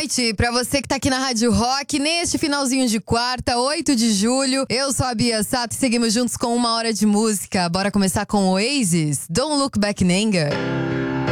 noite pra você que tá aqui na Rádio Rock neste finalzinho de quarta, 8 de julho. Eu sou a Bia Sato e seguimos juntos com 1 hora de música. Bora começar com Oasis, Don't Look Back in Anger.